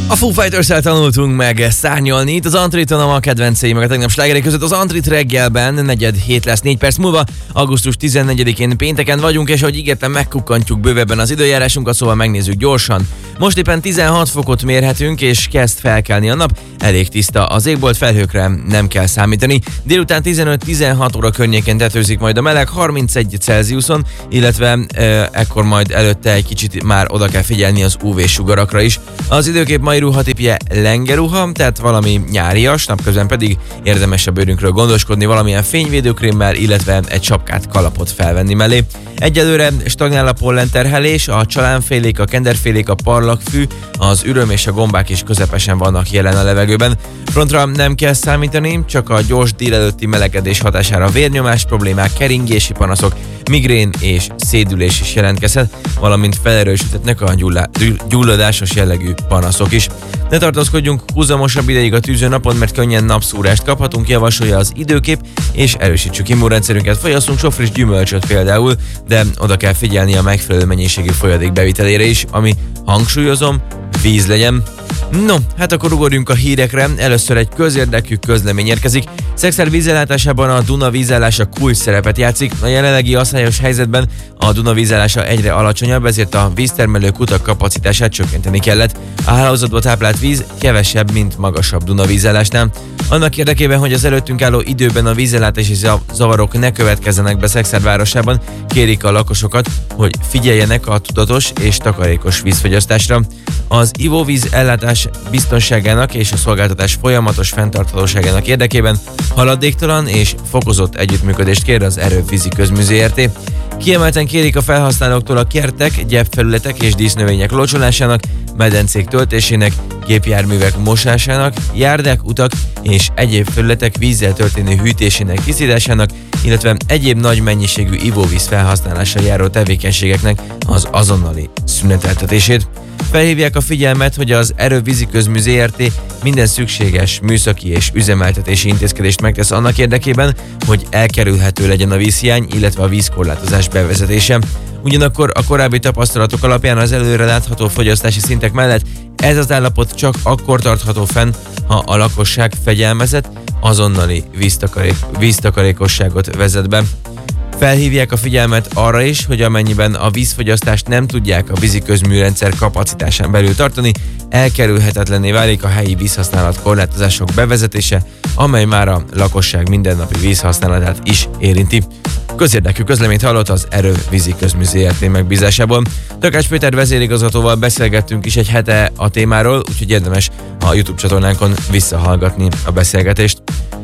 A Foo Fighters-el tanultunk meg szárnyalni. Itt az Antréton a kedvenceim, meg a tegnap slágerek között az Antrit reggelben, 4:07 lesz 4 perc múlva. Augusztus 14-én pénteken vagyunk, és ahogy ígértem, megkukkantjuk bővebben az időjárásunkat, szóval megnézzük gyorsan. Most éppen 16 fokot mérhetünk, és kezd felkelni a nap. Elég tiszta az égbolt, felhőkre nem kell számítani. Délután 15-16 óra környékén tetőzik majd a meleg, 31 Celsiuson, illetve ekkor majd előtte egy kicsit már oda kell figyelni az UV-sugarakra is. Az időkép mai ruhatipje lengeruha, tehát valami nyárias, napközben pedig érdemes a bőrünkről gondoskodni valamilyen fényvédőkrémmel, illetve egy sapkát, kalapot felvenni mellé. Egyelőre stagnál a pollenterhelés, a csalánfélék, a kenderfélék, a parlagfű, az üröm és a gombák is közepesen vannak jelen a levegőben. Frontra nem kell számítani, csak a gyors délelőtti melegedés hatására vérnyomás problémák, keringési panaszok, migrén és szédülés is jelentkezhet, valamint felerősödhetnek a gyulladásos jellegű panaszok is. Ne tartózkodjunk húzamosabb ideig a tűző napon, mert könnyen napszúrást kaphatunk, javasolja az időkép, és erősítsük immunrendszerünket. Fogyasszunk sok friss gyümölcsöt például, de oda kell figyelni a megfelelő mennyiségű folyadék bevitelére is, ami, hangsúlyozom, víz legyen. No, hát akkor ugorjunk a hírekre. Először egy közérdekű közlemény érkezik. Szexár vízellátásában a Duna vízállása kulcs szerepet játszik. A jelenlegi asszályos helyzetben a Duna vízállása egyre alacsonyabb, ezért a víztermelő kutak kapacitását csökkenteni kellett. A hálózatba táplált víz kevesebb, mint magasabb Duna vízállásnál. Annak érdekében, hogy az előttünk álló időben a vízellátási zavarok ne következzenek be Szexár városában, kérik a lakosokat, hogy figyeljenek a tudatos és takarékos vízfogyasztásra. Az ivóvíz ellátás biztonságának és a szolgáltatás folyamatos fenntarthatóságának érdekében haladéktalan és fokozott együttműködést kér az Erővízi Közmű Zrt. Kiemelten kérik a felhasználóktól a kertek, gyepfelületek és dísznövények locsolásának, medencék töltésének, gépjárművek mosásának, járdák, utak és egyéb felületek vízzel történő hűtésének kiszításának, illetve egyéb nagy mennyiségű ivóvíz felhasználással járó tevékenységeknek az azonnali szüneteltetését. Felhívják a figyelmet, hogy az Erővízi Közmű Zrt. Minden szükséges műszaki és üzemeltetési intézkedést megtesz annak érdekében, hogy elkerülhető legyen a vízhiány, illetve a vízkorlátozás bevezetése. Ugyanakkor a korábbi tapasztalatok alapján az előre látható fogyasztási szintek mellett ez az állapot csak akkor tartható fenn, ha a lakosság fegyelmezett, azonnali víztakarékosságot vezet be. Felhívják a figyelmet arra is, hogy amennyiben a vízfogyasztást nem tudják a víziközműrendszer kapacitásán belül tartani, elkerülhetetlenné válik a helyi vízhasználat korlátozások bevezetése, amely már a lakosság mindennapi vízhasználatát is érinti. Közérdekű közleményt hallott az Erővízi Közmű Zrt. Megbízásából. Takács Péter vezérigazgatóval beszélgettünk is egy hete a témáról, úgyhogy érdemes a YouTube csatornánkon visszahallgatni a beszélgetést.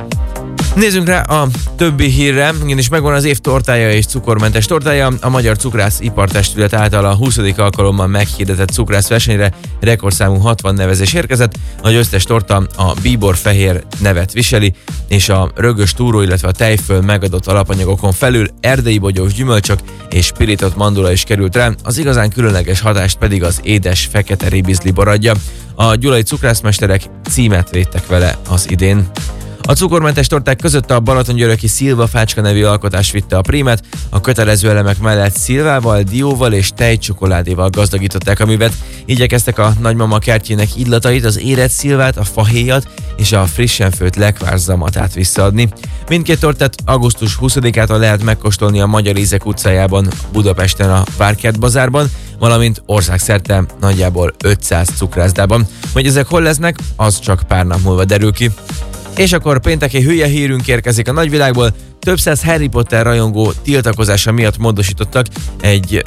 Nézzünk rá a többi hírre, ugyanis megvan az év tortája és cukormentes tortája. A Magyar Cukrász Ipartestület által a 20. alkalommal meghirdetett cukrászversenyre rekordszámú 60 nevezés érkezett. A győztes torta a bíbor fehér nevet viseli, és a rögös túró, illetve a tejföl megadott alapanyagokon felül erdei bogyós gyümölcsök és pirított mandula is került rá, az igazán különleges hatást pedig az édes fekete ribizli adja. A gyulai cukrászmesterek címet védtek vele az idén. A cukormentes torták között a balatongyöröki Szilva-fácska nevű alkotás vitte a prímet, a kötelező elemek mellett szilvával, dióval és tejcsokoládéval gazdagították a művet. Igyekeztek a nagymama kertjének illatait, az érett szilvát, a fahéjat és a frissen főtt lekvár zamatát visszaadni. Mindkét tortát augusztus 20-ától lehet megkóstolni a Magyar Ízek utcájában, Budapesten a Várkert bazárban, valamint országszerte nagyjából 500 cukrászdában. Hogy ezek hol lesznek, az csak pár nap múlva derül ki. És akkor pénteki hülye hírünk érkezik a nagyvilágból. Több száz Harry Potter rajongó tiltakozása miatt módosítottak egy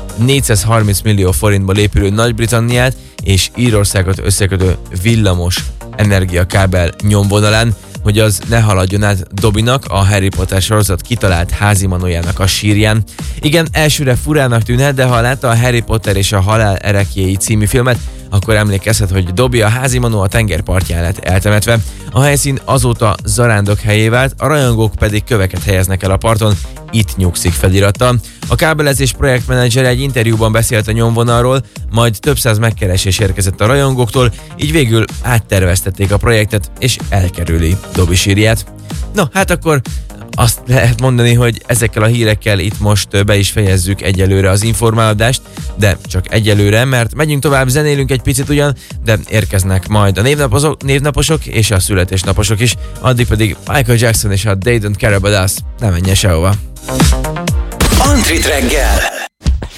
430 millió forintba épülő Nagy-Britanniát és Írországot összekötő villamos energiakábel nyomvonalán, hogy az ne haladjon át Dobbynak, a Harry Potter sorozat kitalált házimanójának a sírján. Igen, elsőre furának tűnhet, de ha látta a Harry Potter és a Halál ereklyéi című filmet, akkor emlékezhet, hogy Dobby, a házimanó, a tengerpartján lett eltemetve. A helyszín azóta zarándok helyé vált, a rajongók pedig köveket helyeznek el a parton, itt nyugszik felirattal. A kábelezés projektmenedzser egy interjúban beszélt a nyomvonalról, majd több száz megkeresés érkezett a rajongóktól, így végül átterveztették a projektet, és elkerüli Dobby sírját. No, hát akkor azt lehet mondani, hogy ezekkel a hírekkel itt most be is fejezzük egyelőre az informálódást, de csak egyelőre, mert megyünk tovább, zenélünk egy picit ugyan, de érkeznek majd a névnaposok és a születésnaposok is, addig pedig Michael Jackson és a They Don't Care About Us. Ne menjen sehova. Antrit reggel!